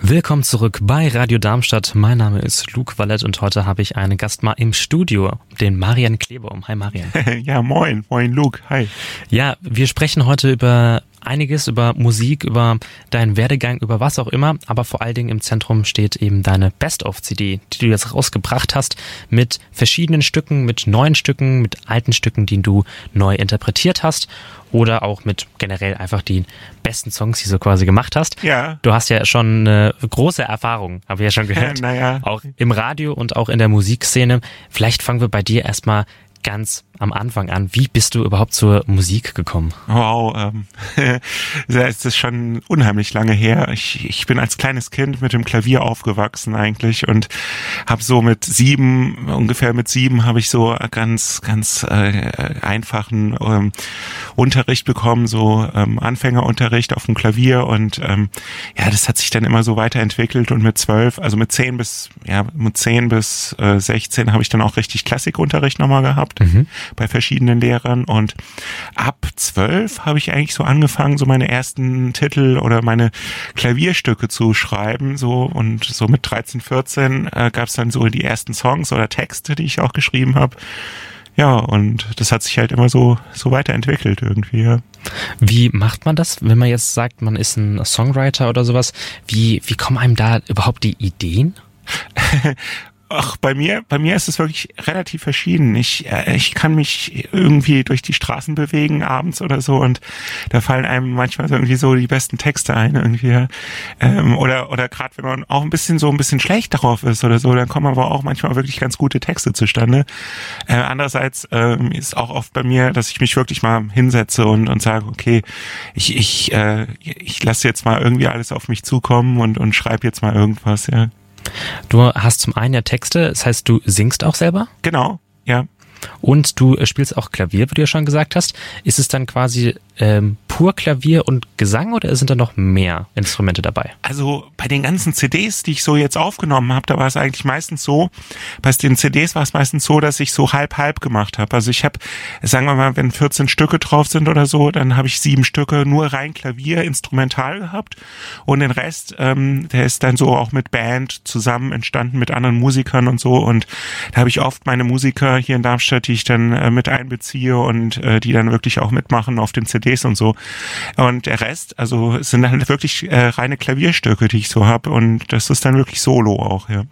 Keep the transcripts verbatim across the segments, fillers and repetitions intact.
Willkommen zurück bei Radio Darmstadt. Mein Name ist Luke Wallett und heute habe ich einen Gast mal im Studio, den Marian Klebaum. Hi Marian. Ja, moin. Moin Luke. Hi. Ja, wir sprechen heute über einiges, über Musik, über deinen Werdegang, über was auch immer, aber vor allen Dingen im Zentrum steht eben deine Best-of-C D, die du jetzt rausgebracht hast, mit verschiedenen Stücken, mit neuen Stücken, mit alten Stücken, die du neu interpretiert hast oder auch mit generell einfach die besten Songs, die du quasi gemacht hast. Ja. Du hast ja schon eine große Erfahrung, habe ich ja schon gehört, naja. Auch im Radio und auch in der Musikszene. Vielleicht fangen wir bei dir erstmal ganz am Anfang an. Wie bist du überhaupt zur Musik gekommen? Wow, ähm, es ist schon unheimlich lange her. Ich, ich bin als kleines Kind mit dem Klavier aufgewachsen eigentlich und habe so mit sieben, ungefähr mit sieben, habe ich so ganz, ganz äh, einfachen ähm, Unterricht bekommen, so ähm, Anfängerunterricht auf dem Klavier und ähm, ja, das hat sich dann immer so weiterentwickelt und mit zwölf, also mit zehn bis, ja, mit zehn bis äh, sechzehn habe ich dann auch richtig Klassikunterricht nochmal gehabt. Mhm. Bei verschiedenen Lehrern und ab zwölf habe ich eigentlich so angefangen, so meine ersten Titel oder meine Klavierstücke zu schreiben, so und so mit dreizehn, vierzehn äh, gab es dann so die ersten Songs oder Texte, die ich auch geschrieben habe. Ja, und das hat sich halt immer so so weiterentwickelt irgendwie, ja. Wie macht man das, wenn man jetzt sagt, man ist ein Songwriter oder sowas? Wie wie kommen einem da überhaupt die Ideen? Ach, bei mir, bei mir ist es wirklich relativ verschieden. Ich, äh, ich kann mich irgendwie durch die Straßen bewegen abends oder so und da fallen einem manchmal so irgendwie so die besten Texte ein irgendwie. Ähm, oder oder gerade wenn man auch ein bisschen so ein bisschen schlecht darauf ist oder so, dann kommen aber auch manchmal wirklich ganz gute Texte zustande. Äh, andererseits ähm, ist auch oft bei mir, dass ich mich wirklich mal hinsetze und und sage, okay, ich ich äh, ich lasse jetzt mal irgendwie alles auf mich zukommen und und schreibe jetzt mal irgendwas, ja. Du hast zum einen ja Texte, das heißt, du singst auch selber? Genau, ja. Und du spielst auch Klavier, wie du ja schon gesagt hast. Ist es dann quasi ähm, pur Klavier und Gesang oder sind da noch mehr Instrumente dabei? Also bei den ganzen C Ds, die ich so jetzt aufgenommen habe, da war es eigentlich meistens so, bei den C Ds war es meistens so, dass ich so halb-halb gemacht habe. Also ich habe, sagen wir mal, wenn vierzehn Stücke drauf sind oder so, dann habe ich sieben Stücke nur rein Klavier, instrumental gehabt und den Rest, ähm, der ist dann so auch mit Band zusammen entstanden, mit anderen Musikern und so und da habe ich oft meine Musiker hier in Darmstadt, die ich dann äh, mit einbeziehe und äh, die dann wirklich auch mitmachen auf den C Ds und so. Und der Rest, also es sind dann wirklich äh, reine Klavierstücke, die ich so habe und das ist dann wirklich Solo auch, ja.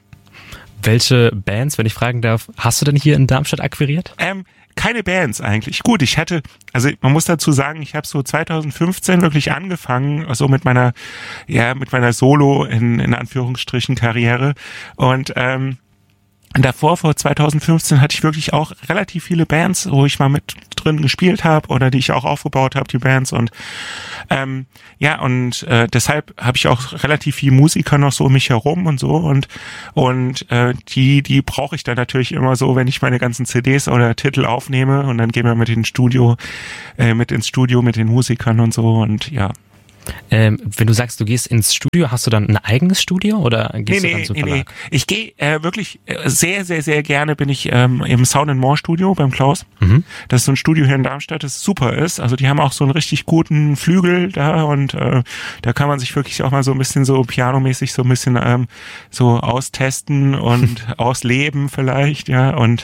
Welche Bands, wenn ich fragen darf, hast du denn hier in Darmstadt akquiriert? Ähm, keine Bands eigentlich. Gut, ich hatte, also man muss dazu sagen, ich habe so zwanzig fünfzehn wirklich angefangen, so mit meiner, ja, mit meiner Solo in, in Anführungsstrichen Karriere und ähm, davor, vor zwanzig fünfzehn, hatte ich wirklich auch relativ viele Bands, wo ich mal mit drin gespielt habe oder die ich auch aufgebaut habe, die Bands und ähm, ja und äh, deshalb habe ich auch relativ viele Musiker noch so um mich herum und so und und äh, die die brauche ich dann natürlich immer so, wenn ich meine ganzen C Ds oder Titel aufnehme und dann gehen wir mit ins Studio, äh, mit ins Studio mit den Musikern und so und ja. Ähm, wenn du sagst, du gehst ins Studio, hast du dann ein eigenes Studio oder gehst nee, du dann nee, zum nee, Verlag? nee. Ich gehe äh, wirklich äh, sehr, sehr, sehr gerne bin ich ähm, im Sound and More Studio beim Klaus. Mhm. Das ist so ein Studio hier in Darmstadt, das super ist. Also die haben auch so einen richtig guten Flügel da und äh, da kann man sich wirklich auch mal so ein bisschen so pianomäßig so ein bisschen ähm, so austesten und ausleben vielleicht, ja und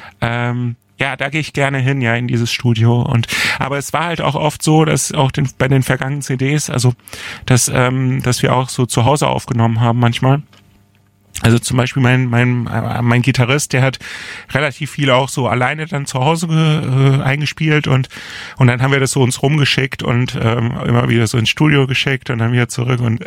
ähm, ja, da gehe ich gerne hin, ja, in dieses Studio und aber es war halt auch oft so, dass auch den, bei den vergangenen C Ds, also dass ähm, dass wir auch so zu Hause aufgenommen haben manchmal. Also zum Beispiel mein mein äh, mein Gitarrist, der hat relativ viel auch so alleine dann zu Hause äh, eingespielt und und dann haben wir das so uns rumgeschickt und ähm, immer wieder so ins Studio geschickt und dann wieder zurück und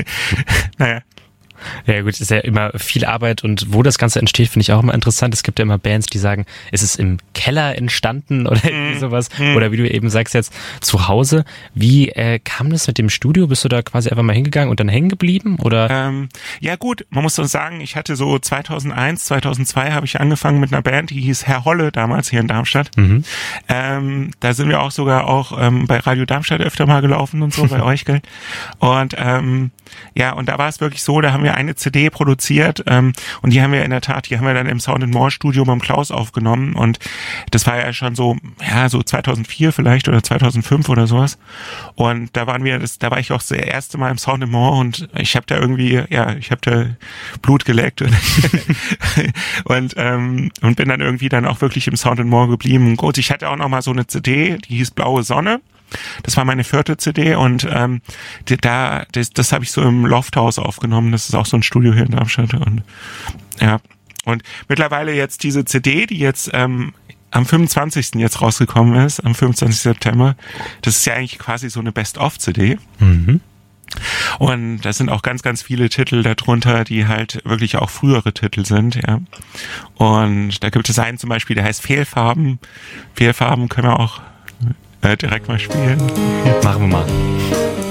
naja. Ja gut, ist ja immer viel Arbeit und wo das Ganze entsteht, finde ich auch immer interessant. Es gibt ja immer Bands, die sagen, es ist im Keller entstanden oder irgendwie sowas. Mm. Oder wie du eben sagst jetzt, zu Hause. Wie äh, kam das mit dem Studio? Bist du da quasi einfach mal hingegangen und dann hängen geblieben? Oder? Ähm, ja gut, man muss so sagen, ich hatte so zweitausendeins, zweitausendzwei habe ich angefangen mit einer Band, die hieß Herr Holle damals hier in Darmstadt. Mhm. Ähm, da sind wir auch sogar auch ähm, bei Radio Darmstadt öfter mal gelaufen und so, bei euch, gell? Und ähm, ja, und da war es wirklich so, da haben wir eine C D produziert ähm, und die haben wir in der Tat, die haben wir dann im Sound and More Studio beim Klaus aufgenommen und das war ja schon so, ja, so zweitausendvier vielleicht oder zweitausendfünf oder sowas und da waren wir, das, da war ich auch das erste Mal im Sound and More und ich habe da irgendwie, ja, ich habe da Blut geleckt und, und, ähm, und bin dann irgendwie dann auch wirklich im Sound and More geblieben. Gut, ich hatte auch noch mal so eine C D, die hieß Blaue Sonne. Das war meine vierte C D und ähm, die, da das, das habe ich so im Lofthaus aufgenommen. Das ist auch so ein Studio hier in Darmstadt und ja. Und mittlerweile jetzt diese C D, die jetzt ähm, am fünfundzwanzigsten jetzt rausgekommen ist, am fünfundzwanzigsten September, das ist ja eigentlich quasi so eine Best-of-C D. Mhm. Und da sind auch ganz, ganz viele Titel darunter, die halt wirklich auch frühere Titel sind, ja. Und da gibt es einen zum Beispiel, der heißt Fehlfarben. Fehlfarben können wir auch äh, direkt mal spielen. Machen wir mal.